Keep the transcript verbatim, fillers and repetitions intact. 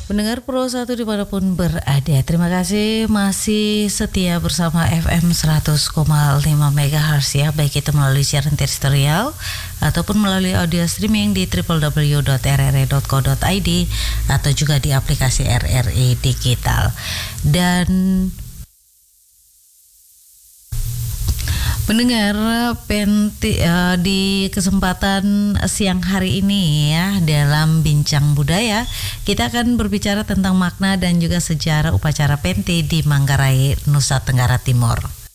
Pendengar Pro satu dimanapun berada, terima kasih masih setia bersama F M seratus koma lima megahertz ya, baik itu melalui siaran terestrial ataupun melalui audio streaming di w w w dot r r e dot co dot i d atau juga di aplikasi R R E Digital. Dan pendengar penti, uh, di kesempatan siang hari ini ya dalam Bincang Budaya kita akan berbicara tentang makna dan juga sejarah upacara Penti di Manggarai, Nusa Tenggara Timur.